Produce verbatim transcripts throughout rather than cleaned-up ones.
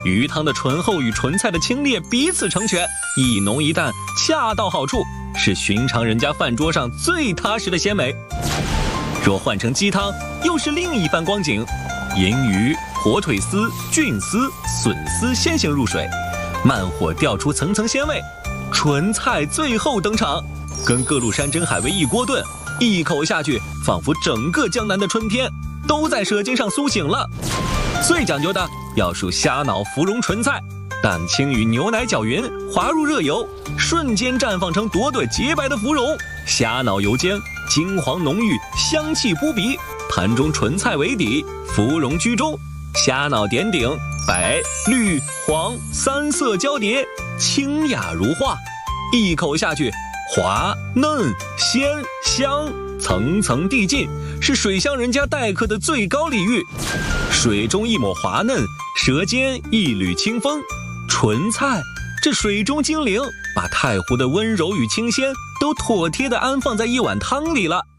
鱼汤的醇厚与纯菜的清冽彼此成全，一浓一淡，恰到好处，是寻常人家饭桌上最踏实的鲜美。若换成鸡汤，又是另一番光景。银鱼、火腿丝、菌丝、笋丝先行入水，慢火调出层层鲜味，纯菜最后登场，跟各路山珍海味一锅炖，一口下去，仿佛整个江南的春天都在舌尖上苏醒了。最讲究的要数虾脑芙蓉纯菜，蛋清与牛奶搅匀，滑入热油，瞬间绽放成朵朵洁白的芙蓉。虾脑油煎，金黄浓郁，香气扑鼻。盘中纯菜为底，芙蓉居中，虾脑点顶，白、绿、黄三色交叠，清雅如画。一口下去，滑嫩鲜香，层层递进，是水乡人家待客的最高礼遇。水中一抹滑嫩，舌尖一缕清风。纯菜，这水中精灵，把太湖的温柔与清鲜都妥帖地安放在一碗汤里了。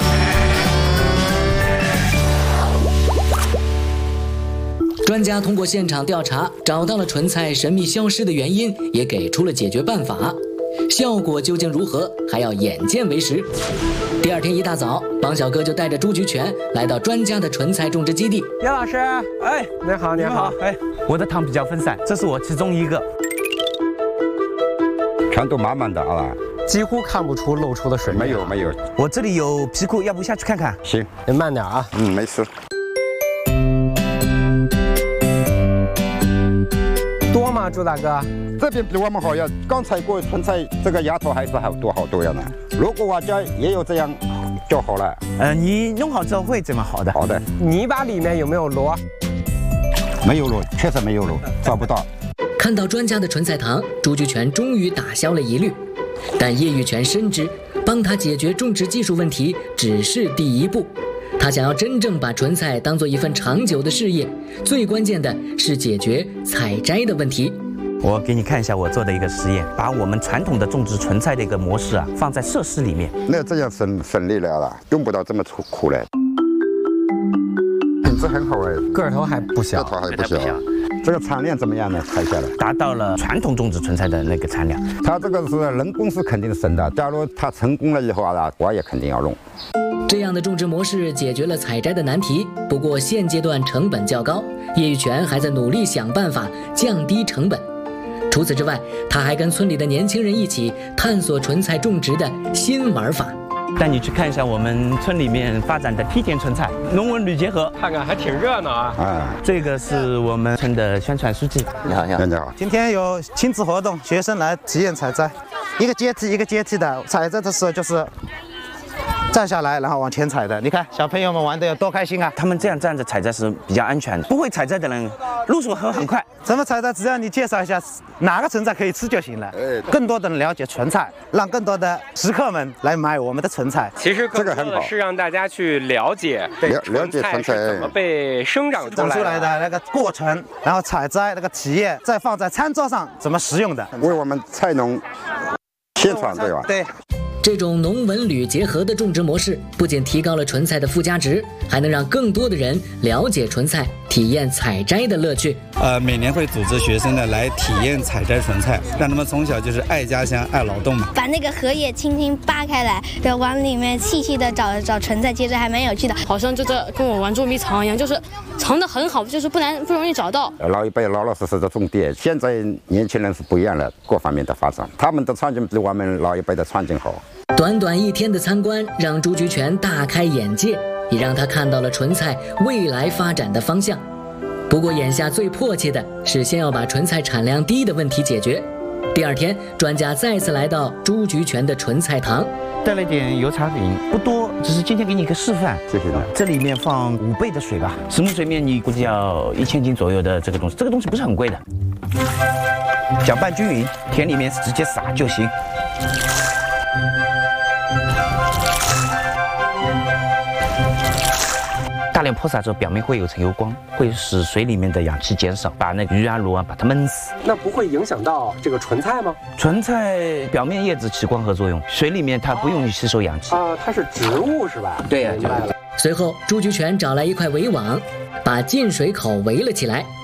专家通过现场调查，找到了纯菜神秘消失的原因，也给出了解决办法。效果究竟如何，还要眼见为实。第二天一大早，帮小哥就带着朱菊泉来到专家的纯菜种植基地。 叶老师，哎，你好，你好，哎，我的汤比较分散，这是我其中一个。 全都满满的啊， 几乎看不出露出的水面。 没有没有， 我这里有皮裤，要不下去看看？ 行， 你慢点啊。 嗯，没事。 多吗，朱大哥？ 这边比我们好呀，刚才过纯菜这个丫头还是好多好多样的。如果我家也有这样就好了。 呃，你弄好之后会怎么好的？ 好的。 泥巴里面有没有螺？ 没有螺，确实没有螺，找不到。 看到专家的纯菜堂，朱菊泉终于打消了疑虑。但叶玉泉深知，帮他解决种植技术问题只是第一步。他想要真正把纯菜当做一份长久的事业，最关键的是解决采摘的问题。 我给你看一下我做的一个实验，把我们传统的种植纯菜的一个模式啊，放在设施里面。 那这样省省力了啦，用不到这么苦了。品质很好哎， 个头还不小， 个头还不小。这个产量怎么样呢？采下来达到了传统种植纯菜的那个产量。 它这个是人工是肯定省的，假如它成功了以后啊，我也肯定要弄。 这样的种植模式解决了采摘的难题，不过现阶段成本较高，叶玉泉还在努力想办法降低成本。除此之外，他还跟村里的年轻人一起探索纯菜种植的新玩法。 带你去看一下我们村里面发展的梯田纯菜，农文旅结合， 看看还挺热闹啊！ 啊， 这个是我们村的宣传书记。 你好，你好，你好。 今天有亲子活动，学生来体验采摘，一个阶梯一个阶梯的采摘的时候就是站下来，然后往前采的。你看小朋友们玩的有多开心啊！ 他们这样站着采摘是比较安全的，不会采摘的人入手很很快。 怎么采摘？只要你介绍一下哪个纯菜可以吃就行了。更多的人了解纯菜，让更多的食客们来买我们的纯菜。 其实更多的是让大家去了解了解纯菜是怎么被生长出来的， 长出来的那个过程，然后采摘那个体验，再放在餐桌上怎么食用的， 为我们菜农宣传，对吧？ 对。 这种农文旅结合的种植模式，不仅提高了纯菜的附加值，还能让更多的人了解纯菜，体验采摘的乐趣。 呃，每年会组织学生呢来体验采摘纯菜，让他们从小就是爱家乡、爱劳动嘛。 把那个荷叶轻轻扒开来，然后往里面细细的找找纯菜，其实还蛮有趣的。 好像就在跟我玩捉迷藏一样，就是藏得很好，就是不难不容易找到。 老一辈老老实实的种地，现在年轻人是不一样了，各方面的发展，他们的创境比我们老一辈的创境好。 短短一天的参观，让朱菊泉大开眼界，也让他看到了纯菜未来发展的方向。不过眼下最迫切的是先要把纯菜产量低的问题解决。第二天，专家再次来到朱菊泉的纯菜堂， 带了一点油茶饼，不多，只是今天给你一个示范。 谢谢。 这里面放五倍的水吧，实木水面你估计要一千斤左右的这个东西，这个东西不是很贵的。搅拌均匀，田里面直接撒就行。大量泼洒之后，表面会有层油光，会使水里面的氧气减少，把那个鱼啊、螺啊把它闷死。 那不会影响到这个纯菜吗？ 纯菜表面叶子起光合作用，水里面它不用吸收氧气啊，它是植物是吧？ 对呀、啊， 明白了。 随后，朱菊泉找来一块围网，把进水口围了起来。